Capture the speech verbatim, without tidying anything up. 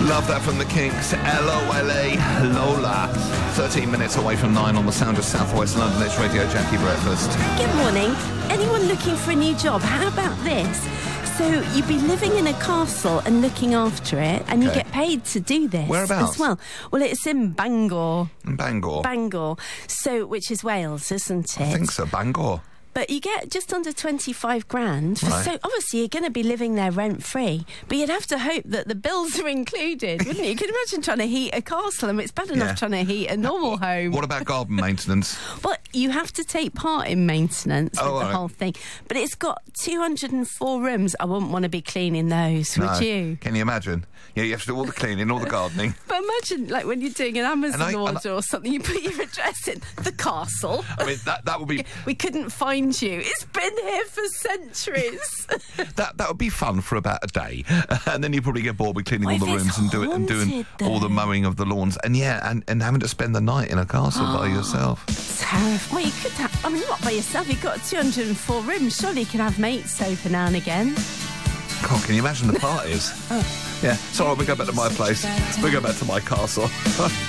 Love that from the Kinks. L O L A, Lola. thirteen minutes away from nine on the sound of South West London. It's Radio Jackie Breakfast. Good morning. Anyone looking for a new job? How about this? So you'd be living in a castle and looking after it, and Okay. you get paid to do this. Whereabouts? As well. Well, it's in Bangor. In Bangor. Bangor. So, which is Wales, isn't it? I think so, Bangor. But you get just under twenty-five grand. For Right. So obviously you're going to be living there rent free, but you'd have to hope that the bills are included, wouldn't you? You can imagine trying to heat a castle. I mean, it's bad enough Yeah. trying to heat a normal home. What about garden maintenance? Well, you have to take part in maintenance Oh, with the all right. whole thing. But it's got two hundred four rooms. I wouldn't want to be cleaning those, would No. you? Can you imagine? Yeah, you have to do all the cleaning, all the gardening. But imagine, like, when you're doing an Amazon And I- and order or something, you put your address in. The castle. I mean, that that would be We couldn't find you. It's been here for centuries. that that would be fun for about a day, and then you probably get bored with cleaning What all the if it's rooms and do it and doing haunted, all the though? mowing of the lawns, and yeah, and, and having to spend the night in a castle by yourself. Terrifying. Well, you could have, I mean, not by yourself. You've got two hundred four rooms. Surely you can have mates over now and again. God, can you imagine the parties? Yeah, it's all right, we go back to my place. We go back to my castle.